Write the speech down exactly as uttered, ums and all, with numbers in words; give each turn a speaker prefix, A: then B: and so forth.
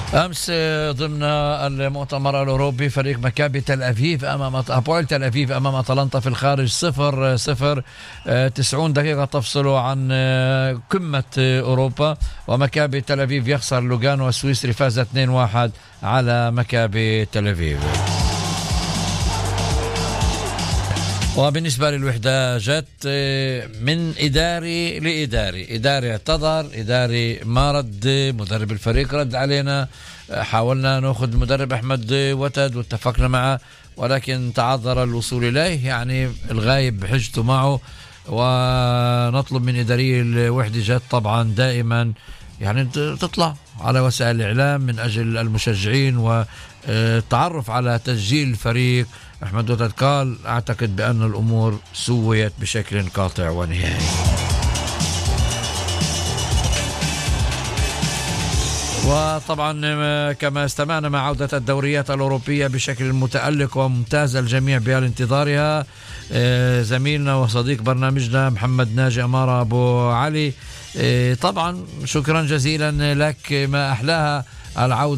A: أمس ضمن المؤتمر الأوروبي فريق مكابي تل أبيب أمام أبويل تل أبيب أمام أتلانتا في الخارج صفر صفر. تسعون دقيقة تفصل عن قمة أوروبا، ومكابي تل أبيب يخسر لوغانو السويسري، فاز اثنين واحد على مكابي تل أبيب. وبالنسبة للوحدة جت من إداري لإداري، إداري اعتذر، إداري ما رد، مدرب الفريق رد علينا، حاولنا نأخذ المدرب أحمد وتد واتفقنا معه ولكن تعذر الوصول إليه، يعني الغايب بحجته معه. ونطلب من إداري الوحدة جت طبعا دائما يعني تطلع على وسائل الإعلام من أجل المشجعين والتعرف على تسجيل الفريق. أحمد وتد قال أعتقد بأن الأمور سويت بشكل قاطع ونهائي. وطبعا كما استمعنا مع عودة الدوريات الأوروبية بشكل متألق وممتاز، الجميع بانتظارها. زميلنا وصديق برنامجنا محمد ناجي أمارة أبو علي، طبعا شكرا جزيلا لك، ما أحلاها العودة